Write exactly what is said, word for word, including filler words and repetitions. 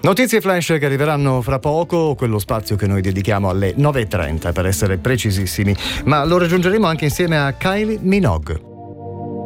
Notizie flash che arriveranno fra poco, quello spazio che noi dedichiamo alle nove e trenta per essere precisissimi, ma lo raggiungeremo anche insieme a Kylie Minogue.